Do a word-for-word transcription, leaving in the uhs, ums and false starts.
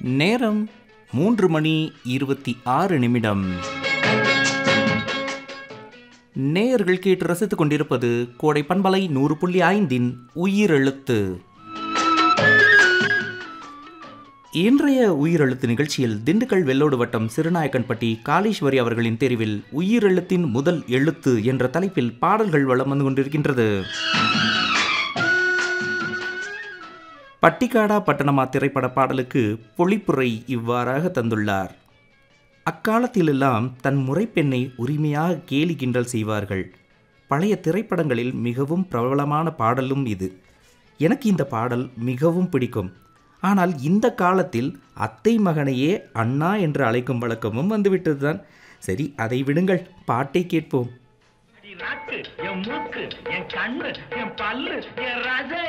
நேரம் மூன்று மணி இருபத்தி ஆறு நிமிடம். நேயர்கள் கேட்டு ரசித்துக் கொண்டிருப்பது கோடை பண்பலை நூறு புள்ளி ஐந்தின் உயிரெழுத்து. இன்றைய உயிரெழுத்து நிகழ்ச்சியில் திண்டுக்கல் வெள்ளோடு வட்டம் சிறுநாயக்கன்பட்டி காளீஸ்வரி அவர்களின் தெரிவில் உயிரெழுத்தின் முதல் எழுத்து என்ற தலைப்பில் பாடல்கள் வலம் வந்து கொண்டிருக்கின்றது. பட்டிக்காடா பட்டணமா திரைப்பட பாடலுக்கு பொழிப்புரை இவ்வாறாக தந்துள்ளார். அக்காலத்திலெல்லாம் தன் முறைப்பெண்ணை உரிமையாக கேலி கிண்டல் செய்வார்கள். பழைய திரைப்படங்களில் மிகவும் பிரபலமான பாடலும் இது. எனக்கு இந்த பாடல் மிகவும் பிடிக்கும். ஆனால் இந்த காலத்தில் அத்தை மகனையே அண்ணா என்று அழைக்கும் வழக்கமும் வந்துவிட்டதுதான். சரி, அதை விடுங்கள், பாட்டை கேட்போம். என் மூக்கு, என் கண்ணு, என் பல்லு, என் ரசை